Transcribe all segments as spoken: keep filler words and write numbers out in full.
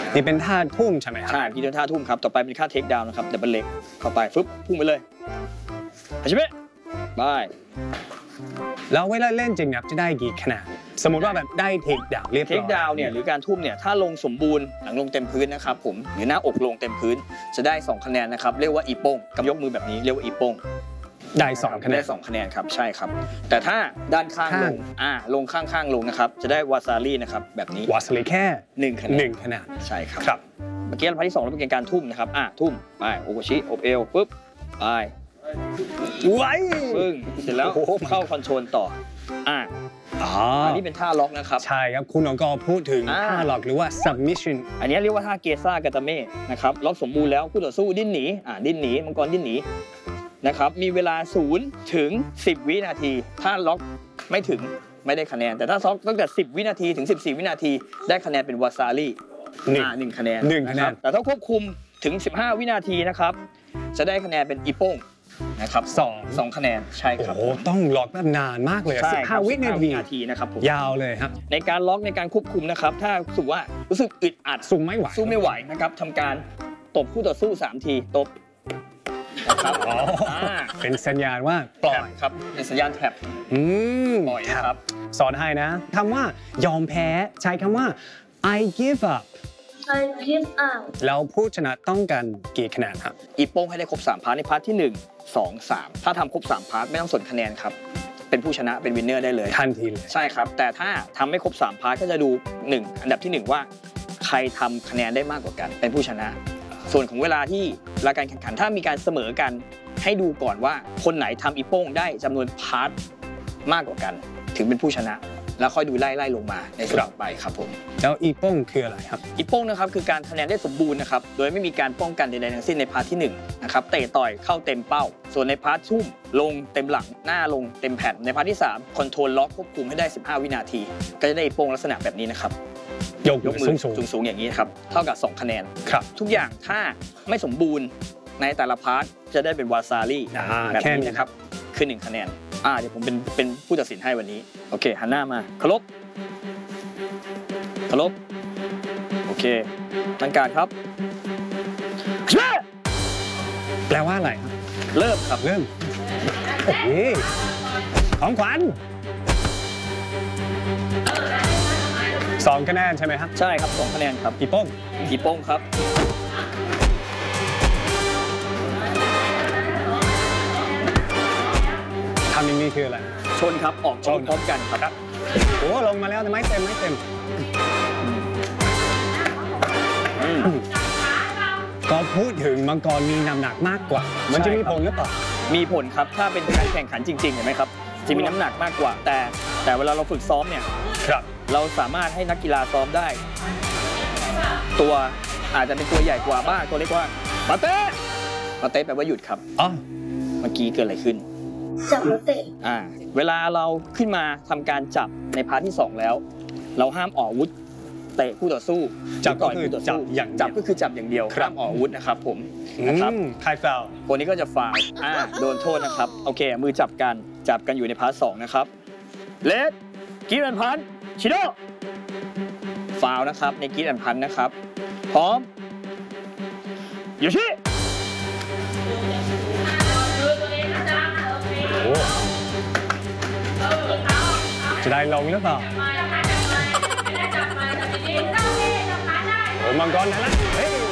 นี่เป็นท่าทุ่มใช่ไหมครับใช่ที่เป็นท่าทุ่มครับต่อไปเป็นท่าเทคดาวน์นะครับดับเบิลเล็กเข้าไปฟึบพุ่งไปเลยอาชิเมะบายแล้วเวลาเล่นจริงเนี่ยจะได้กี่คะแนนสมมติว่าแบบได้เทคดาวน์เรียบร้อยเทคดาวน์เนี่ยหรือการทุ่มเนี่ยถ้าลงสมบูรณ์หลังลงเต็มพื้นนะครับผมหรือหน้าอกลงเต็มพื้นจะได้สองคะแนนนะครับเรียกว่าอีโป้งกับยกมือแบบนี้เรียกว่าอีโป้งได้สองคะแนนได้สองคะแนนครับใช่ครับแต่ถ้าด้านข้างลงอ่าลงข้างๆลงนะครับจะได้วาซารี่นะครับแบบนี้วาซารี่แค่หนึ่งคะแนนหนึ่งคะแนนใช่ครับครับเมื่อกี้พาร์ทที่สองเราเป็นการทุ่มนะครับอ่าทุ่มไปโอโกชิอบเอวปุ๊บไปไว้ปึ้งเสร็จแล้วเข้าคอนโทรลต่ออ่าอันนี้เป็นท่าล็อกนะครับใช่ครับคุณองค์กรพูดถึงท่าล็อกหรือว่า submission อันนี้เรียกว่าท่าเกซ่ากาตาเม่นะครับล็อกสมบูรณ์แล้วคู่ต่อสู้ดิ้นหนีอ่าดิ้นหนีมังกรดิ้นหนีนะครับมีเวลาศูนย์ถึงสิบวินาทีถ้าล็อกไม่ถึงไม่ได้คะแนนแต่ถ้าล็อกตั้งแต่สิบวินาทีถึงสิบสี่วินาทีได้คะแนนเป็นวาซารี่อ่าหนึ่งคะแนนหนึ่งคะแนนแต่ถ้าควบคุมถึงสิบห้าวินาทีนะครับจะได้คะแนนเป็นอีโป้งนะครับสองสองคะแนนใช่ครับโอ้ต้องล็อกแบบนานมากเลยสิบห้าวินาทีนะครับผมยาวเลยครับในการล็อกในการควบคุมนะครับถ้ารู้สึกว่ารู้สึกอึดอัดสู้ไม่ไหวสู้ไม่ไหวนะครับทำการตบคู่ต่อสู้สามทีตบนะครับเป็นสัญญาณว่าปล่อยครับเป็นสัญญาณแทร็บปล่อยครับสอนให้นะคำว่ายอมแพ้ใช้คำว่า I give up I give up แล้วผู้ชนะต้องการกี่คะแนนครับอีโป้งให้ได้ครบสามพาร์ทในพาร์ทที่หนึ่ง สอง สามถ้าทำครบสามพาร์ทไม่ต้องสนคะแนนครับเป็นผู้ชนะเป็นวินเนอร์ได้เลยทันทีเลยใช่ครับแต่ถ้าทำไม่ครบสามพาร์ทก็จะดูหนึ่งอันดับที่หนึ่งว่าใครทำคะแนนได้มากกว่ากันเป็นผู้ชนะส่วนของเวลาที่รายการแข่งขันถ้ามีการเสมอกันให้ดูก่อนว่าคนไหนทำอีโป้งได้จำนวนพาร์ทมากกว่ากันถึงเป็นผู้ชนะแล้วค่อยดูไล่ไล่ลงมาในส่วนต่อไปครับผมแล้วอีโป้งคืออะไรครับอีโป้งนะครับคือการคะแนนได้สมบูรณ์นะครับโดยไม่มีการป้องกันใดๆทั้งสิ้นในพาร์ทที่หนึ่งนะครับเตะต่อยเข้าเต็มเป้าส่วนในพาร์ททุ่มลงเต็มหลังหน้าลงเต็มแผ่นในพาร์ทที่สามคอนโทรลล็อกควบคุมให้ได้สิบห้าวินาทีก็จะได้อีโป้งลักษณะแบบนี้นะครับยกมือสูงๆอย่างนี้ครับเท่ากับสองคะแนนครับทุกอย่างถ้าไม่สมบูรณ์ในแต่ละพาร์ทจะได้เป็นวาซารี่แบบนี้นะครับคือหนึ่งคะแนนอ่าเดี๋ยวผมเป็นเป็นผู้ตัดสินให้วันนี้โอเคหันหน้ามาเคารพเคารพโอเคตั้งการครับแปลว่าอะไรเริ่มครับเริ่มโอ้โหของขวัญสองคะแนนใช่ไหมครับใช่ครับสองคะแนนครับอีโป้งอีโป้งครับทำอย่างนี้คืออะไรชนครับออกชนพร้อมกันครับโอ้ลงมาแล้วแต่ไม่เต็มไม่เต็มก็พูดถึงมังกรมีน้ำหนักมากกว่ามันจะมีผลหรือเปล่ามีผลครับถ้าเป็นการแข่งขันจริงๆเห็นไหมครับจะมีน้ำหนักมากกว่าแต่แต่เวลาเราฝึกซ้อมเนี่ยครับเราสามารถให้นักกีฬาซ้อมได้ตัวอาจจะเป็นตัวใหญ่กว่าบ้างตัวเล็กกว่าปาเต้ปาเต้แปลว่าหยุดครับอ๋อเมื่อกี้เกิดอะไรขึ้นจับแล้วเตะอ่าเวลาเราขึ้นมาทำการจับในพาร์ทที่สองแล้วเราห้ามออกอาวุธเตะคู่ต่อสู้จับก็คือจับอย่างจับก็คือจับอย่างเดียวห้ามออกอาวุธนะครับผมนะครับใครฟาวคนนี้ก็จะฟาวอ่าโดนโทษนะครับโอเคมือจับกันจับกันอยู่ในพาร์ทสองนะครับเลดกีแอนพันชิโดฟาวนะครับในกีแอนพันนะครับพร้อมโยชิจะได้ลงหรือเปล่าโอ้มังกรนั่นแหละเฮ้ย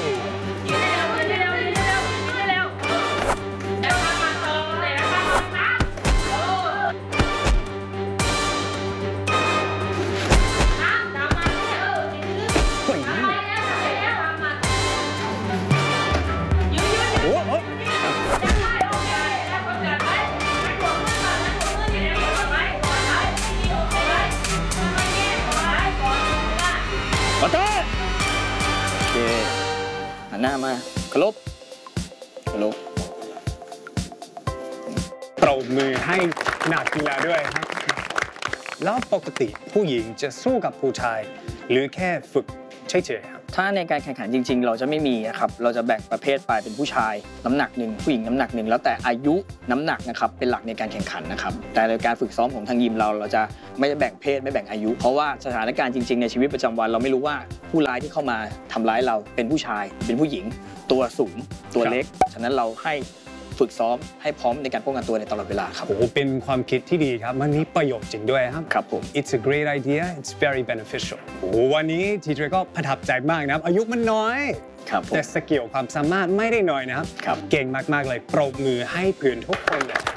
มาเต้โอเคหันหน้ามาเคารพเคารพปรบมือให้นักกีฬาด้วยครับแล้วปกติผู้หญิงจะสู้กับผู้ชาย หรือแค่ฝึกเฉยๆครับถ้าในการแข่งขันจริงๆ เราจะไม่มีนะครับเราจะแบ่งประเภทไปเป็นผู้ชายน้ำหนักหนึ่งผู้หญิงน้ำหนักหนึ่งแล้วแต่อายุน้ำหนักนะครับเป็นหลักในการแข่งขันนะครับแต่ในการฝึกซ้อมของทางยิมเราเราจะไม่ได้แบ่งเพศไม่แบ่งอายุ เพราะว่าสถานการณ์จริงๆในชีวิตประจำวันเราไม่รู้ว่าผู้ร้ายที่เข้ามาทำร้ายเราเป็นผู้ชายเป็นผู้หญิงตัวสูงตัวเล็กฉะนั้นเราให้ฝึกซ้อมให้พร้อมในการป้องกันตัวในตลอดเวลาครับโอ้โหเป็นความคิดที่ดีครับมันมีประโยชน์จริงด้วยครับครับผม It's a great idea it's very beneficial โอ้โหวันนี้ทีเจก็ประทับใจมากนะครับอายุมันน้อยครับผมแต่สกิลความสามารถไม่ได้น้อยนะครับครับเก่งมากๆเลยปรบมือให้เพื่อนทุกคนเลย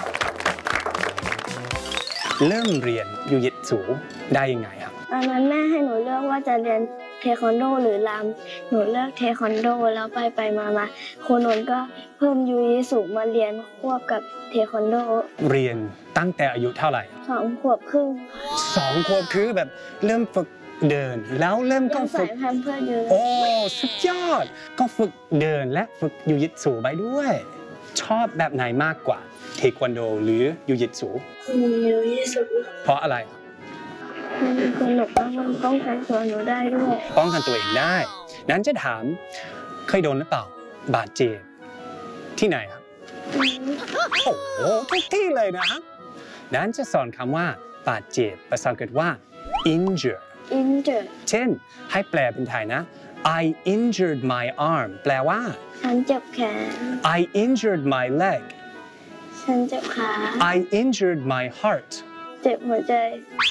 เริ่มเรียนยูยิตสูได้ยังไงครับตอนนั้นแม่ให้หนูเลือกว่าจะเรียนเทควันโดหรือรำหนูเลือกเทควันโดแล้วไปไปมามาครูนนท์ก็เพิ่มยูยิสูมาเรียนควบกับเทควันโดเรียนตั้งแต่อายุเท่าไหร่สองขวบครึ่งสองขวบคือแบบเริ่มฝึกเดิน แล้วเริ่มยัก็งฝึใส่กแพมเพิร์สอยู่เลยโอ้สุดยอด ก็ฝึกเดินและฝึกยูยิตสูไปด้วย ชอบแบบไหนมากกว่าเทควันโดหรือยูยิตสูยูยิสูเพราะอะไรมันสนุกแล้วมันป้องกันตัวหนูได้ด้วยป้องกันตัวเองได้ นั้นจะถามเคยโดนหรือเปล่า บาดเจ็บที่ไหนครับ โอ้โหทุกที่เลยนะครับ นั้นจะสอนคำว่าบาดเจ็บภาษาอังกฤษว่า injure อินเจอร์เช่นให้แปลเป็นไทยนะ I injured my arm แปลว่าฉันเจ็บแขน I injured my leg ฉันเจ็บขา I injured my heart เจ็บหัวใจ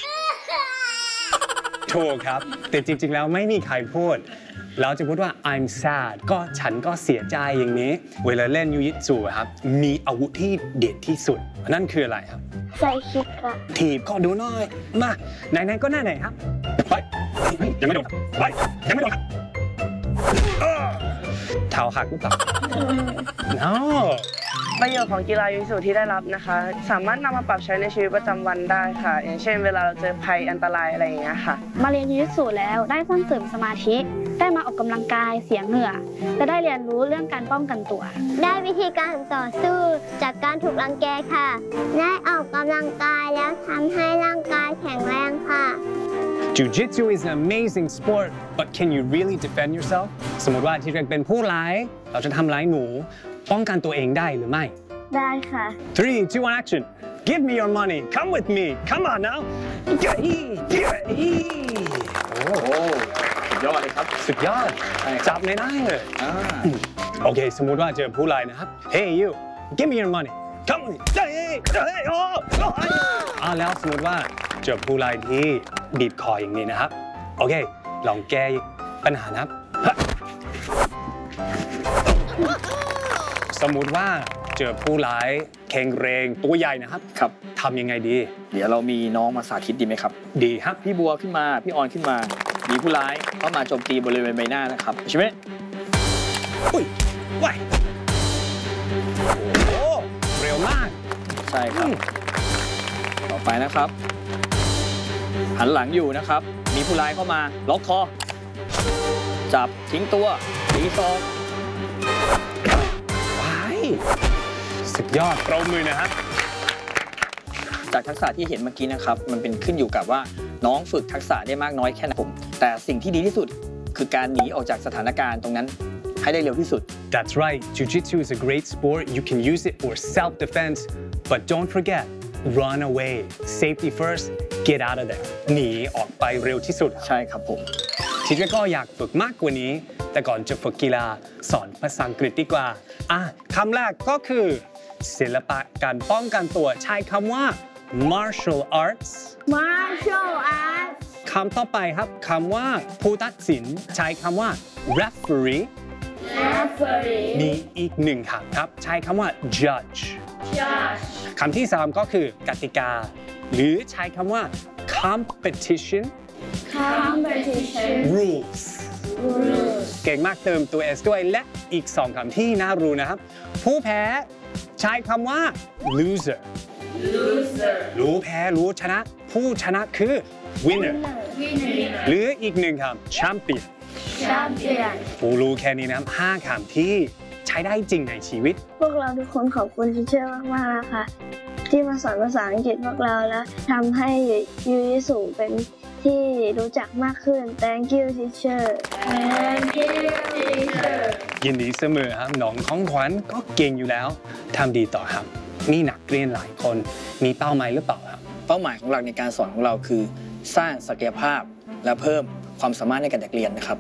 ถูกครับ แต่จริงๆ แล้วไม่มีใครพูด เราจะพูดว่า I'm sad ก็ฉันก็เสียใจอย่างนี้ เวลาเล่นยูยิตสูครับ มีอาวุธที่เด็ดที่สุด นั่นคืออะไรครับใส่คิดค่ะถีบก็ดูหน่อย มา ไหนๆ ก็หน้าไหนครับ ไปเฮ้ยยังไม่โดนครับไปยังไม่โดนครับเอ้อเท้าหักหรือเปล่า no ประโยชน์ของกีฬายูยิสูที่ได้รับนะคะ สามารถนำมาปรับใช้ในชีวิตประจำวันได้ค่ะ อย่างเช่นเวลาเราเจอภัยอันตรายอะไรอย่างเงี้ยค่ะมาเรียนยูยิสูแล้วได้สร้างเสริมสมาธิ ได้มาออกกำลังกายเสียเหงื่อและได้เรียนรู้เรื่องการป้องกันตัวได้วิธีการต่อสู้จากการถูกรังแกค่ะ ได้ออกกำลังกายแล้วทำให้ร่างกายแข็งแรงค่ะ Jiu-Jitsu is an amazing sport but can you really defend yourself สมมติว่าที่เรียกเป็นผู้ร้ายเราจะทำร้ายหนูป้องกันตัวเองได้หรือไม่ได้ค่ะ three two one action give me your money come with me come on now เย้เย้โอ้โอ้สุดยอดเลยครับสุดยอดใช่ครับจับไม่ได้เลยอ่าโอเคสมมุติว่าเจอผู้ร้ายนะครับ hey you give me your money come with me เฮ้ยเฮ้ยโอ้โอ้อ่าแล้วสมมติว่าเจอผู้ร้ายที่บีบคออย่างนี้นะครับโอเคลองแก้ปัญหานะครับ สมมุติว่าเจอผู้ร้ายแข็งแรงตัวใหญ่นะครับครับทำยังไงดีเดี๋ยวเรามีน้องมาสาธิตดีไหมครับดีครับพี่บัวขึ้นมา พี่ออนขึ้นมา มีผู้ร้ายเข้ามาโจมตีบริเวณใบหน้านะครับใช่ไหมอุ้ยว้ายโอ้เร็วมากใช่ครับ ต่อไปนะครับ หันหลังอยู่นะครับ มีผู้ร้ายเข้ามาล็อกคอ จับทิ้งตัวตีศอกว้ายสุดยอดปรบมือนะครับจากทักษะที่เห็นเมื่อกี้นะครับ มันเป็นขึ้นอยู่กับว่าน้องฝึกทักษะได้มากน้อยแค่ไหนผม แต่สิ่งที่ดีที่สุดคือการหนีออกจากสถานการณ์ตรงนั้นให้ได้เร็วที่สุด That's right Jiu-Jitsu is a great sport you can use it for self-defense but don't forget run away safety first get out of there หนีออกไปเร็วที่สุดใช่ครับผมทีเจก็อยากฝึกมากกว่านี้ แต่ก่อนจะฝึกกีฬาสอนภาษาอังกฤษดีกว่าอ่ะคำแรกก็คือศิลปะการป้องกันตัวใช้คำว่า martial arts martial arts คำต่อไปครับคำว่าผู้ตัดสินใช้คำว่า referee referee มีอีกหนึ่งคำครับใช้คำว่า judge judge คำที่สามก็คือกติกา หรือใช้คำว่า competition competition rules rules เก่งมากเติมตัว S ด้วยและอีกสองคำที่น่ารู้นะครับ ผู้แพ้ใช้คำว่า loser loser รู้แพ้รู้ชนะ ผู้ชนะคือ winner winner หรืออีกหนึ่งคำ champion champion ผู้รู้แค่นี้นะครับห้าคำที่ใช้ได้จริงในชีวิตพวกเราทุกคนขอบคุณที่เชื่อมากๆนะคะที่มาสอนภาษาอังกฤษพวกเราแล้วทำให้ยูยิสุเป็นที่รู้จักมากขึ้น Thank you teacher Thank you teacher ยินดีเสมอครับน้องของขวัญก็เก่งอยู่แล้วทำดีต่อครับมีนักเรียนหลายคนมีเป้าหมายหรือเปล่าครับเป้าหมายของเราในการสอนของเราคือ สร้างศักยภาพและเพิ่มความสามารถในการเด็กเรียนนะครับ